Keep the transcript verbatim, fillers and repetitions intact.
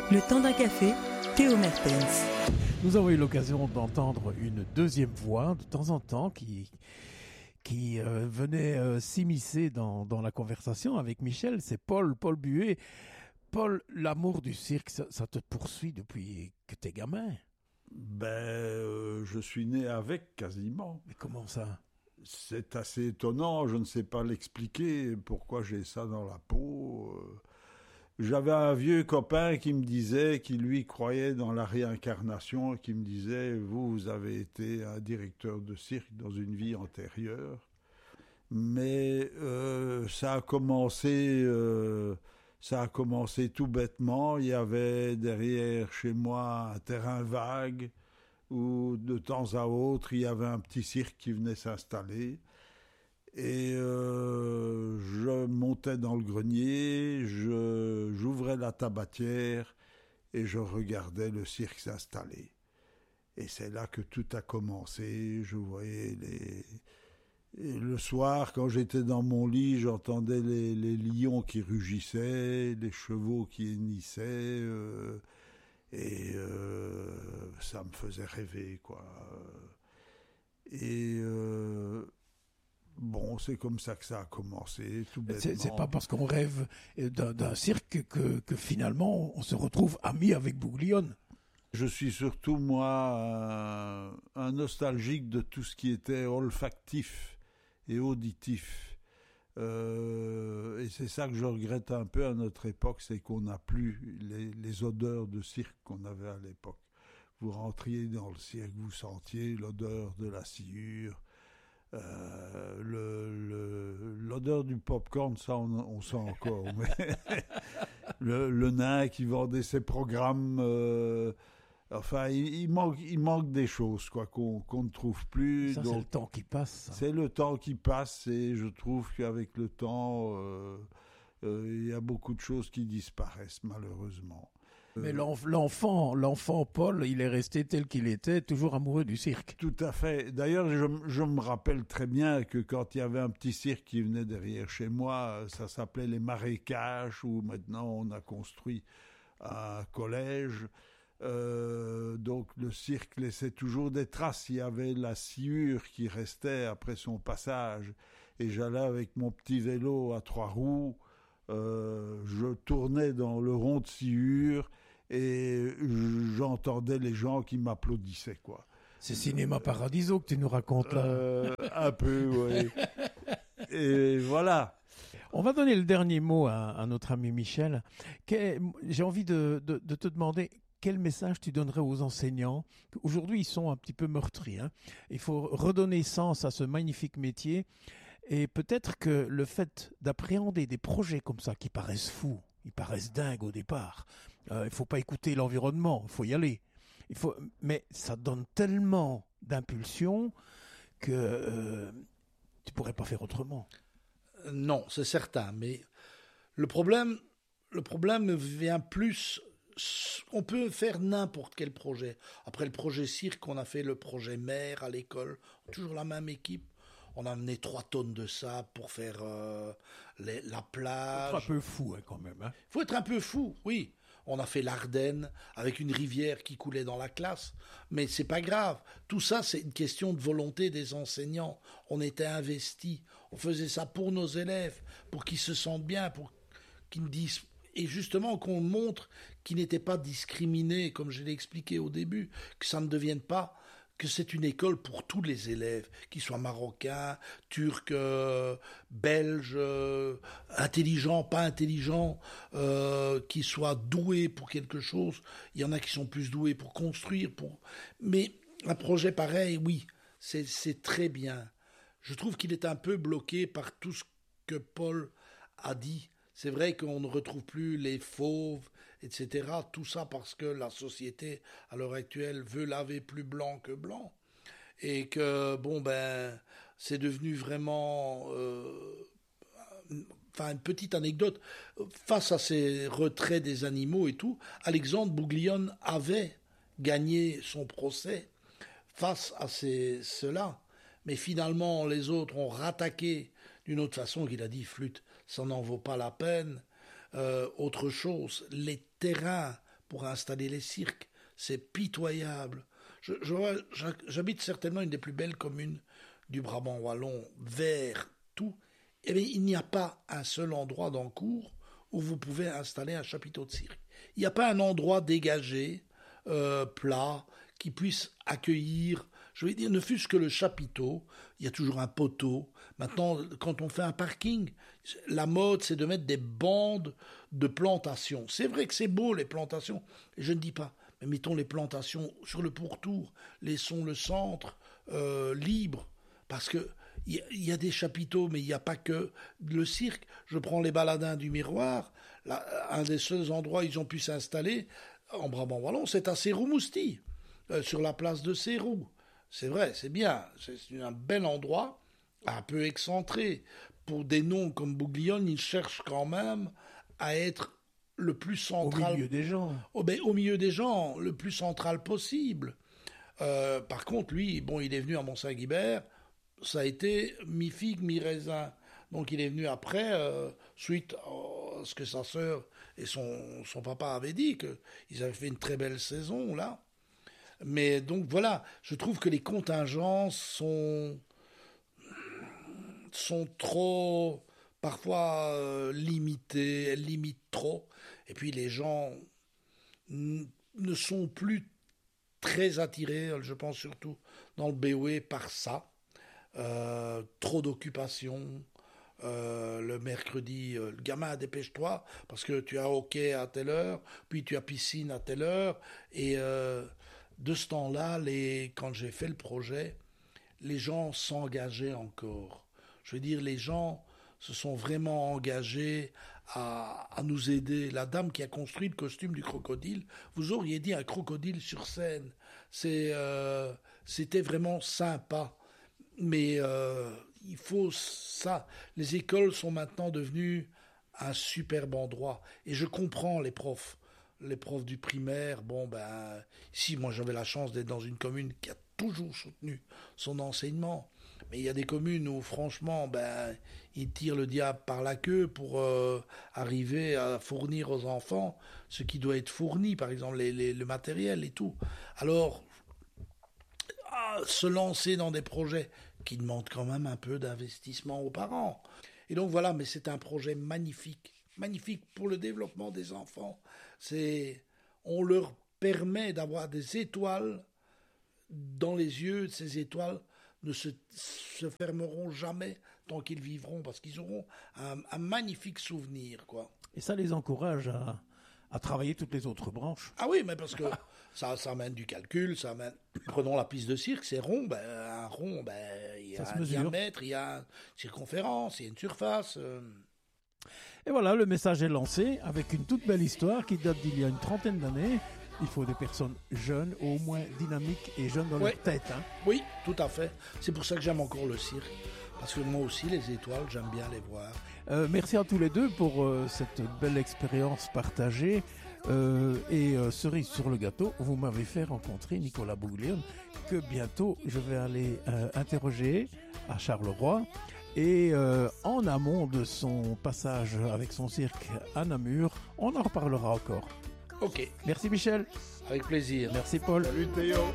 Le temps d'un café, Théo Mertens. Nous avons eu l'occasion d'entendre une deuxième voix de temps en temps qui, qui euh, venait euh, s'immiscer dans, dans la conversation avec Michel. C'est Paul, Paul Buet. Paul, l'amour du cirque, ça, ça te poursuit depuis que t'es gamin. Ben, euh, je suis né avec quasiment. Mais comment ça? C'est assez étonnant, je ne sais pas l'expliquer, pourquoi j'ai ça dans la peau. J'avais un vieux copain qui me disait, qui lui croyait dans la réincarnation, qui me disait, vous, vous avez été un directeur de cirque dans une vie antérieure. Mais euh, ça a commencé... Euh, Ça a commencé tout bêtement. Il y avait derrière chez moi un terrain vague où de temps à autre il y avait un petit cirque qui venait s'installer. Et euh, je montais dans le grenier, je, j'ouvrais la tabatière et je regardais le cirque s'installer. Et c'est là que tout a commencé. Je voyais les... Et le soir, quand j'étais dans mon lit, j'entendais les, les lions qui rugissaient, les chevaux qui hennissaient, euh, et euh, ça me faisait rêver, quoi. Et euh, bon, c'est comme ça que ça a commencé, tout bêtement. C'est, c'est pas parce qu'on rêve d'un, d'un cirque que, que finalement on se retrouve amis avec Bouglione. Je suis surtout, moi, un, un nostalgique de tout ce qui était olfactif et auditif. Euh, et c'est ça que je regrette un peu à notre époque, c'est qu'on n'a plus les, les odeurs de cirque qu'on avait à l'époque. Vous rentriez dans le cirque, vous sentiez l'odeur de la sciure, euh, le, le, l'odeur du popcorn, ça on, on sent encore. Mais le, le nain qui vendait ses programmes... Euh, Enfin, il, il, manque, il manque des choses quoi, qu'on, qu'on ne trouve plus. Ça, donc, c'est le temps qui passe. Ça. C'est le temps qui passe et je trouve qu'avec le temps, euh, euh, il y a beaucoup de choses qui disparaissent, malheureusement. Mais Euh, l'enf- l'enfant, l'enfant Paul, il est resté tel qu'il était, toujours amoureux du cirque. Tout à fait. D'ailleurs, je, je me rappelle très bien que quand il y avait un petit cirque qui venait derrière chez moi, ça s'appelait les Marécages, où maintenant on a construit un collège. Euh, donc le cirque laissait toujours des traces, il y avait la sciure qui restait après son passage et j'allais avec mon petit vélo à trois roues, euh, je tournais dans le rond de sciure et j'entendais les gens qui m'applaudissaient quoi. C'est Cinéma Paradiso que tu nous racontes là. Euh, un peu, oui. Et voilà. On va donner le dernier mot à, à notre ami Michel. Qu'est, j'ai envie de, de, de te demander quel message tu donnerais aux enseignants. Aujourd'hui, ils sont un petit peu meurtris. Hein. Il faut redonner sens à ce magnifique métier. Et peut-être que le fait d'appréhender des projets comme ça, qui paraissent fous, ils paraissent dingues au départ, euh, il faut pas écouter l'environnement, il faut y aller. Il faut, mais ça donne tellement d'impulsion que euh, tu pourrais pas faire autrement. Non, c'est certain. Mais le problème, le problème vient plus... On peut faire n'importe quel projet. Après le projet cirque, on a fait le projet mer à l'école. Toujours la même équipe. On a amené trois tonnes de sable pour faire euh, les, la plage. C'est un peu fou hein, quand même. Hein. Faut être un peu fou, oui. On a fait l'Ardenne avec une rivière qui coulait dans la classe. Mais c'est pas grave. Tout ça, c'est une question de volonté des enseignants. On était investis. On faisait ça pour nos élèves, pour qu'ils se sentent bien, pour qu'ils disent... Et justement qu'on montre qu'ils n'étaient pas discriminés, comme je l'ai expliqué au début, que ça ne devienne pas, que c'est une école pour tous les élèves, qu'ils soient marocains, turcs, euh, belges, euh, intelligents, pas intelligents, euh, qu'ils soient doués pour quelque chose. Il y en a qui sont plus doués pour construire, pour... mais un projet pareil, oui, c'est, c'est très bien. Je trouve qu'il est un peu bloqué par tout ce que Paul a dit. C'est vrai qu'on ne retrouve plus les fauves, et cetera. Tout ça parce que la société, à l'heure actuelle, veut laver plus blanc que blanc. Et que, bon, ben, c'est devenu vraiment... Euh, enfin, une petite anecdote. Face à ces retraits des animaux et tout, Alexandre Bouglione avait gagné son procès face à ces, cela. Mais finalement, les autres ont rattaqué d'une autre façon qu'il a dit, flûte, ça n'en vaut pas la peine. Euh, autre chose, les terrains pour installer les cirques. C'est pitoyable. Je, je vois, j'habite certainement une des plus belles communes du Brabant wallon, vers tout. Eh bien, il n'y a pas un seul endroit dans Cours où vous pouvez installer un chapiteau de cirque. Il n'y a pas un endroit dégagé, euh, plat, qui puisse accueillir, je vais dire, ne fût-ce que le chapiteau. Il y a toujours un poteau. Maintenant, quand on fait un parking, la mode, c'est de mettre des bandes de plantations. C'est vrai que c'est beau, les plantations, je ne dis pas, mais mettons les plantations sur le pourtour, laissons le centre euh, libre, parce que il y, y a des chapiteaux, mais il n'y a pas que le cirque. Je prends les baladins du Miroir, là, un des seuls endroits où ils ont pu s'installer, en Brabant wallon, c'est à Céroux-Mousty, euh, sur la place de Céroux. C'est vrai, c'est bien, c'est un bel endroit, un peu excentré. Pour des noms comme Bouglione, ils cherchent quand même à être le plus central... Au milieu des gens. Oh, ben, au milieu des gens, le plus central possible. Euh, par contre, lui, bon, il est venu à Mont-Saint-Guibert, ça a été mi-figue, mi-raisin. Donc il est venu après, euh, suite à ce que sa sœur et son, son papa avaient dit, qu'ils avaient fait une très belle saison, là. Mais donc voilà, je trouve que les contingences sont, sont trop, parfois euh, limitées, elles limitent trop. Et puis les gens n- ne sont plus très attirés, je pense surtout dans le B O E, par ça. Euh, trop d'occupation. Euh, le mercredi, euh, le gamin, dépêche-toi, parce que tu as hockey à telle heure, puis tu as piscine à telle heure. Et euh, de ce temps-là, les, quand j'ai fait le projet, les gens s'engageaient encore. Je veux dire, les gens se sont vraiment engagés à, à nous aider. La dame qui a construit le costume du crocodile, vous auriez dit un crocodile sur scène. C'est, euh, c'était vraiment sympa. Mais euh, il faut ça. Les écoles sont maintenant devenues un superbe endroit. Et je comprends les profs. Les profs du primaire, bon ben, ici, moi j'avais la chance d'être dans une commune qui a toujours soutenu son enseignement. Mais il y a des communes où, franchement, ben, ils tirent le diable par la queue pour euh, arriver à fournir aux enfants ce qui doit être fourni, par exemple les, les, le matériel et tout. Alors, ah, se lancer dans des projets qui demandent quand même un peu d'investissement aux parents. Et donc voilà, mais c'est un projet magnifique, magnifique pour le développement des enfants. C'est, on leur permet d'avoir des étoiles dans les yeux. Ces étoiles ne se, se fermeront jamais tant qu'ils vivront, parce qu'ils auront un, un magnifique souvenir, quoi. Et ça les encourage à, à travailler toutes les autres branches. Ah oui, mais parce que ça, ça amène du calcul, ça amène... Prenons la piste de cirque, c'est rond, ben, un rond, ben, il y a un diamètre, il y a une circonférence, il y a une surface... Euh... Et voilà, le message est lancé avec une toute belle histoire qui date d'il y a une trentaine d'années. Il faut des personnes jeunes, au moins dynamiques et jeunes dans ouais. leur tête. Hein. Oui, tout à fait. C'est pour ça que j'aime encore le cirque. Parce que moi aussi, les étoiles, j'aime bien les voir. Euh, merci à tous les deux pour euh, cette belle expérience partagée. Euh, et euh, cerise sur le gâteau, vous m'avez fait rencontrer Nicolas Bouglione, que bientôt je vais aller euh, interroger à Charleroi. Et euh, en amont de son passage avec son cirque à Namur, on en reparlera encore. Ok. Merci Michel. Avec plaisir. Merci Paul. Salut Théo.